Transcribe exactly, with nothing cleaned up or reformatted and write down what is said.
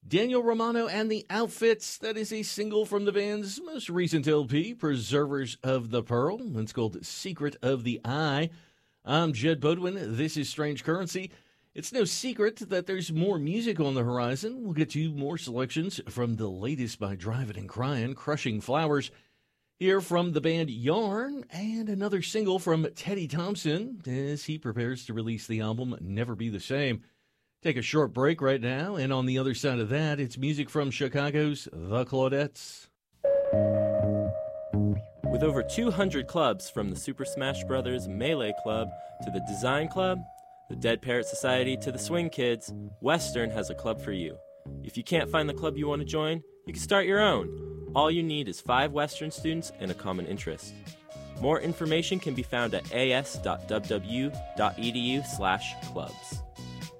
Daniel Romano and the Outfits. That is a single from the band's most recent L P, Preservers of the Pearl. It's called Secret of the Eye. I'm Jed Bodwin. This is Strange Currency. It's no secret that there's more music on the horizon. We'll get you more selections from the latest by Drivin' and Cryin', Crushing Flowers. Hear from the band Yarn and another single from Teddy Thompson as he prepares to release the album Never Be the Same. Take a short break right now, and on the other side of that, it's music from Chicago's The Claudettes. With over two hundred clubs, from the Super Smash Bros. Melee Club to the Design Club, the Dead Parrot Society to the Swing Kids, Western has a club for you. If you can't find the club you want to join, you can start your own. All you need is five Western students and a common interest. More information can be found at a s dot w w dot e d u slash clubs.